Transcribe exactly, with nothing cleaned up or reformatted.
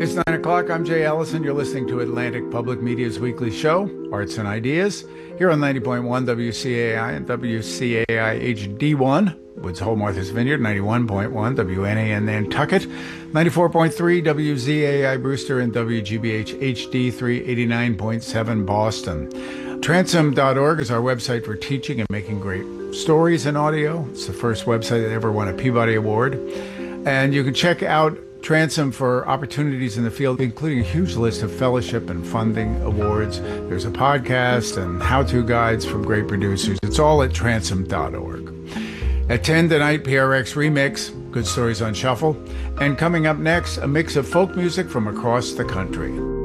It's nine o'clock. I'm Jay Ellison. You're listening to Atlantic Public Media's weekly show, Arts and Ideas, here on ninety point one W C A I and W C A I H D one, Woods Hole, Martha's Vineyard, ninety-one point one W N A N Nantucket, ninety-four point three W Z A I Brewster, and W G B H H D three eighty-nine point seven Boston. Transom dot org is our website for teaching and making great stories in audio. It's the first website that ever won a Peabody Award. And you can check out Transom for opportunities in the field, including a huge list of fellowship and funding awards. There's a podcast and how-to guides from great producers. It's all at Transom dot org. At ten tonight, P R X Remix, Good Stories on Shuffle. And coming up next, a mix of folk music from across the country.